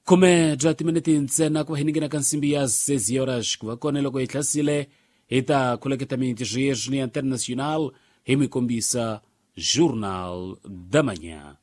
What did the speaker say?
khume bya timiniti ntsena ku hiningina ka nsimbi ya 6 horas ku va kona loko hi thlasile hi ta khuleketa mintirho ni internacional hi mi kombisa Jornal da Manhã.